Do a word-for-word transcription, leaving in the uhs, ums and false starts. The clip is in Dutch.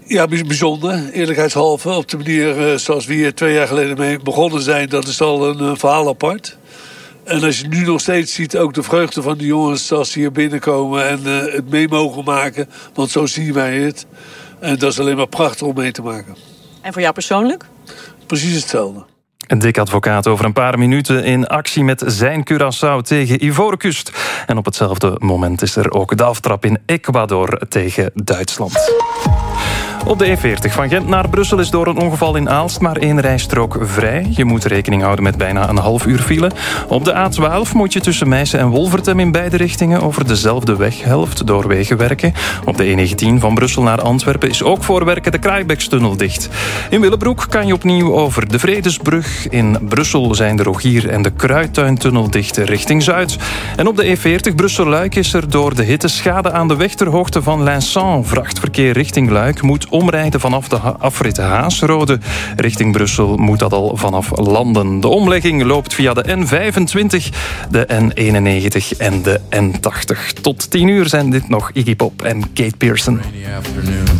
Ja, bijzonder. Eerlijkheidshalve. Op de manier uh, zoals we hier twee jaar geleden mee begonnen zijn, dat is al een uh, verhaal apart. En als je nu nog steeds ziet, ook de vreugde van de jongens als ze hier binnenkomen en uh, het mee mogen maken. Want zo zien wij het. En dat is alleen maar prachtig om mee te maken. En voor jou persoonlijk? Precies hetzelfde. Dick Advocaat over een paar minuten in actie met zijn Curaçao tegen Ivoorkust. En op hetzelfde moment is er ook de aftrap in Ecuador tegen Duitsland. Op de E veertig van Gent naar Brussel is door een ongeval in Aalst maar één rijstrook vrij. Je moet rekening houden met bijna een half uur file. Op de A twaalf moet je tussen Meissen en Wolvertem in beide richtingen over dezelfde weghelft door wegen werken. Op de E negentien van Brussel naar Antwerpen is ook voor werken de Kraaibeekstunnel dicht. In Willebroek kan je opnieuw over de Vredesbrug. In Brussel zijn de Rogier- en de Kruidtuintunnel dicht richting Zuid. En op de E veertig Brussel-Luik is er door de hitte schade aan de weg ter hoogte van Linsant. Vrachtverkeer richting Luik moet omrijden vanaf de afrit Haasrode. Richting Brussel moet dat al vanaf Landen. De omlegging loopt via de N vijfentwintig, de N eenennegentig en de N tachtig. Tot tien uur zijn dit nog Iggy Pop en Kate Pearson.